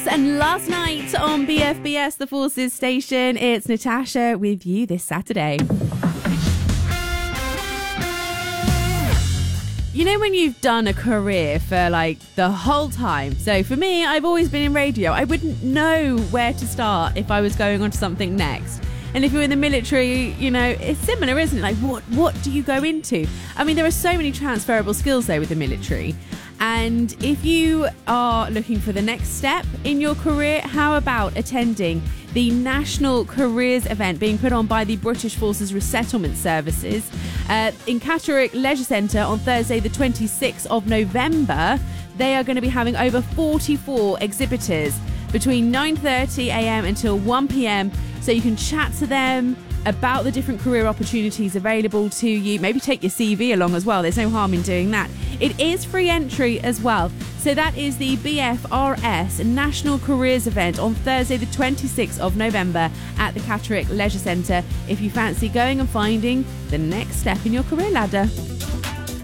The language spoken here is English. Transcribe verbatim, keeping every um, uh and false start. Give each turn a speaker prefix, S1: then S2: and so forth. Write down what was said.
S1: And last night on B F B S, the Forces station, it's Natasha with you this Saturday. You know when you've done a career for like the whole time? So for me, I've always been in radio. I wouldn't know where to start if I was going on to something next. And if you're in the military, you know, it's similar, isn't it? Like, what, what do you go into? I mean, there are so many transferable skills there with the military. And if you are looking for the next step in your career, how about attending the National Careers event being put on by the British Forces Resettlement Services uh, in Catterick Leisure Centre on Thursday, the twenty-sixth of November? They are going to be having over forty-four exhibitors between nine thirty a m until one p m, so you can chat to them about the different career opportunities available to you. Maybe take your C V along as well. There's no harm in doing that. It is free entry as well. So that is the B F R S National Careers event on Thursday the twenty-sixth of November at the Catterick Leisure Centre if you fancy going and finding the next step in your career ladder.